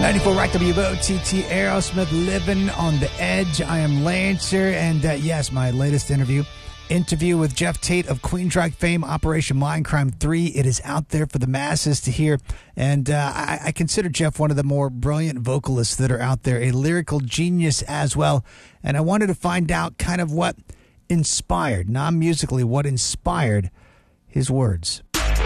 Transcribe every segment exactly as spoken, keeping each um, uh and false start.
ninety-four Rock W O T T, Aerosmith, Living on the Edge. I am Lancer, and uh, yes, my latest interview, interview with Geoff Tate of Queensryche fame, Operation Mindcrime three. It is out there for the masses to hear, and uh, I, I consider Geoff one of the more brilliant vocalists that are out there, a lyrical genius as well, and I wanted to find out kind of what inspired, non-musically, what inspired his words.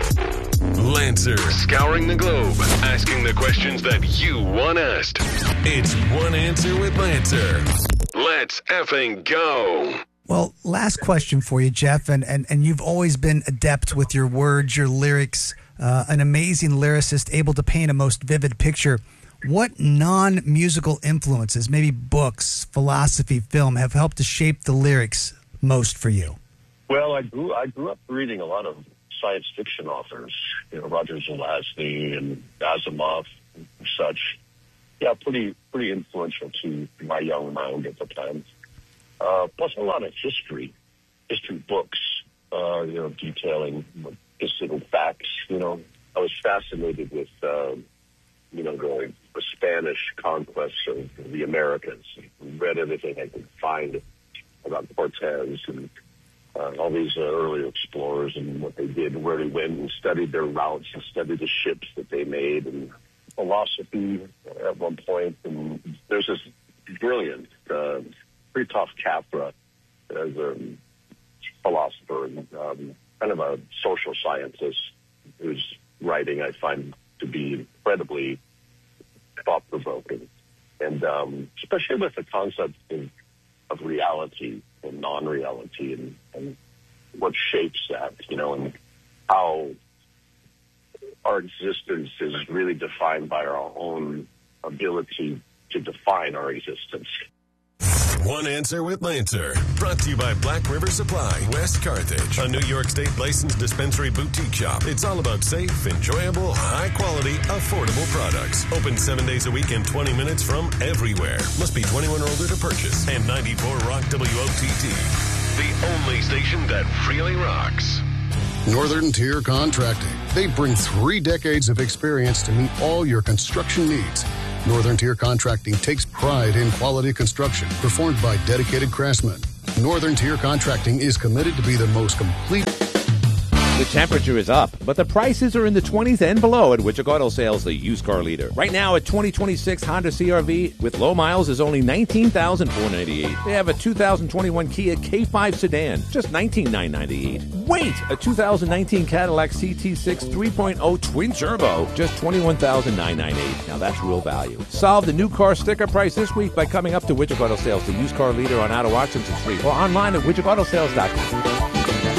Lancer, scouring the globe, asking the questions that you want asked. It's One Answer with Lancer. Let's effing go. Well, last question for you, Geoff, and, and, and you've always been adept with your words, your lyrics, uh, an amazing lyricist, able to paint a most vivid picture. What non-musical influences, maybe books, philosophy, film, have helped to shape the lyrics most for you? Well, I grew I grew up reading a lot of science fiction authors, you know, Roger Zelazny and Asimov and such. Yeah, pretty pretty influential to my young mind at the time. Uh, plus a lot of history, history books, uh, you know, detailing historical facts. You know, I was fascinated with, uh, you know, the, the Spanish conquest of the Americas. Read everything I could find about Cortez and Uh, all these uh, early explorers and what they did and where they went, and studied their routes and studied the ships that they made, and philosophy at one point. And there's this brilliant, uh, pretty tough Capra as a philosopher and um, kind of a social scientist whose writing I find to be incredibly thought-provoking. And um, especially with the concept of, of reality and non-reality and, and what shapes that, you know, and how our existence is really defined by our own ability to define our existence. One Answer with Lancer, brought to you by Black River Supply, West Carthage, a New York State licensed dispensary boutique shop. It's all about safe, enjoyable, high-quality, affordable products. Open seven days a week and twenty minutes from everywhere. Must be twenty-one or older to purchase. And ninety-four Rock W O T T, the only station that really rocks. Northern Tier Contracting. They bring three decades of experience to meet all your construction needs. Northern Tier Contracting takes pride in quality construction performed by dedicated craftsmen. Northern Tier Contracting is committed to be the most complete. The temperature is up, but the prices are in the twenties and below at Widget Auto Sales, the used car leader. Right now, a twenty twenty-six Honda C R V with low miles is only nineteen thousand four hundred ninety-eight dollars. They have a two thousand twenty-one Kia K five sedan, just nineteen thousand nine hundred ninety-eight dollars. Wait! A two thousand nineteen Cadillac C T six three point oh Twin Turbo, just twenty-one thousand nine hundred ninety-eight dollars. Now that's real value. Solve the new car sticker price this week by coming up to Widget Auto Sales, the used car leader on Ottawa Washington Street, or online at widget auto sales dot com.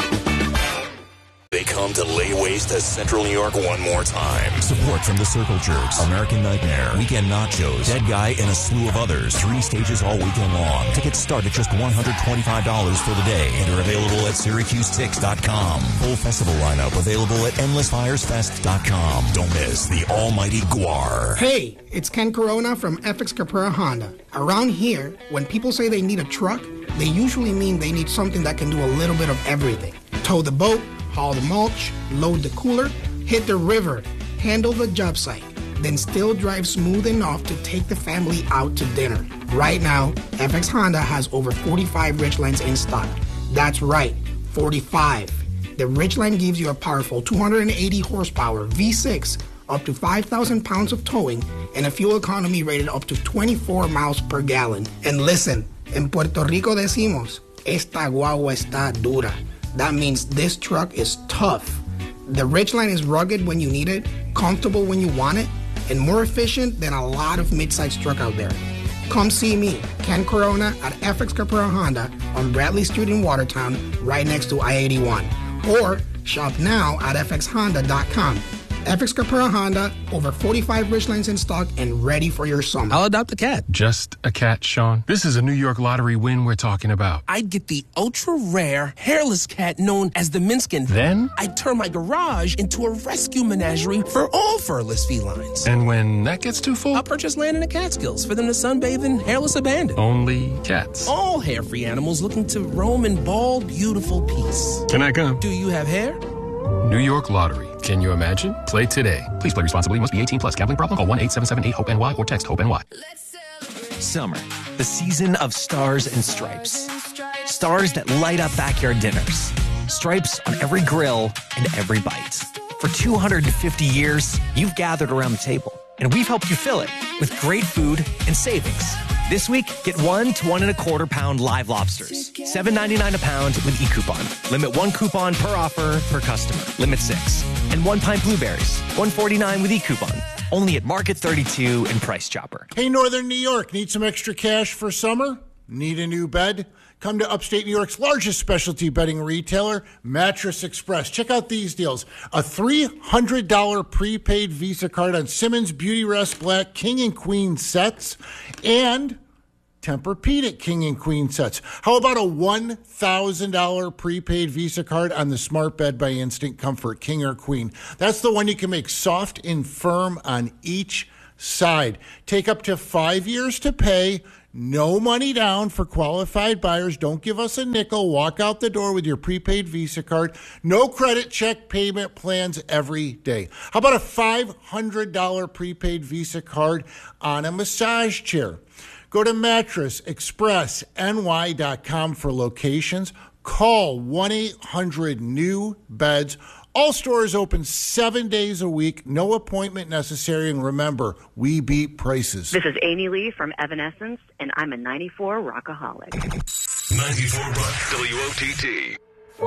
They come to lay waste to Central New York one more time. Support from the Circle Jerks, American Nightmare, Weekend Nachos, Dead Guy, and a slew of others. Three stages all weekend long. Tickets start at just one hundred twenty-five dollars for the day and are available at syracuse tix dot com. Full festival lineup available at endless fires fest dot com. Don't miss the almighty Guar. Hey, it's Ken Corona from F X Caprera Honda. Around here, when people say they need a truck, they usually mean they need something that can do a little bit of everything. Tow the boat, haul the mulch, load the cooler, hit the river, handle the job site, then still drive smooth enough to take the family out to dinner. Right now, F X Honda has over forty-five Ridgelines in stock. That's right, forty-five. The Ridgeline gives you a powerful two hundred eighty horsepower V six, up to five thousand pounds of towing, and a fuel economy rated up to twenty-four miles per gallon. And listen, en Puerto Rico decimos, esta guagua está dura. That means this truck is tough. The Ridgeline is rugged when you need it, comfortable when you want it, and more efficient than a lot of mid-size truck out there. Come see me, Ken Corona, at F X Caprera Honda on Bradley Street in Watertown, right next to I eighty-one. Or shop now at f x honda dot com. F X Caprera Honda, over forty-five Ridgelines in stock and ready for your summer. I'll adopt a cat. Just a cat, Sean? This is a New York lottery win we're talking about. I'd get the ultra-rare, hairless cat known as the Minskin. Then? I'd turn my garage into a rescue menagerie for all furless felines. And when that gets too full? I'll purchase land in the Catskills for them to sunbathe in hairless abandon. Only cats. All hair-free animals looking to roam in bald, beautiful peace. Can I come? Do you have hair? New York Lottery. Can you imagine? Play today. Please play responsibly. Must be eighteen plus. Gambling problem? Call one eight seven seven eight hope N Y or text HOPE-NY. Summer, the season of stars and stripes. Stars that light up backyard dinners. Stripes on every grill and every bite. For two hundred fifty years, you've gathered around the table, and we've helped you fill it with great food and savings. This week, get one to one and a quarter pound live lobsters. seven ninety-nine a pound with e-coupon. Limit one coupon per offer per customer. Limit six. And one pint blueberries. one forty-nine with e-coupon. Only at Market thirty-two and Price Chopper. Hey, Northern New York, need some extra cash for summer? Need a new bed? Come to upstate New York's largest specialty bedding retailer, Mattress Express. Check out these deals. A three hundred dollars prepaid Visa card on Simmons Beauty Rest Black King and Queen sets and Tempur-Pedic King and Queen sets. How about a one thousand dollars prepaid Visa card on the Smart Bed by Instant Comfort King or Queen? That's the one you can make soft and firm on each side. Take up to five years to pay. No money down for qualified buyers. Don't give us a nickel. Walk out the door with your prepaid Visa card. No credit check payment plans every day. How about a five hundred dollars prepaid Visa card on a massage chair? Go to mattress express N Y dot com for locations. Call one eight hundred new beds. All stores open seven days a week. No appointment necessary. And remember, we beat prices. This is Amy Lee from Evanescence, and I'm a ninety-four rockaholic. ninety-four Rock W O T T.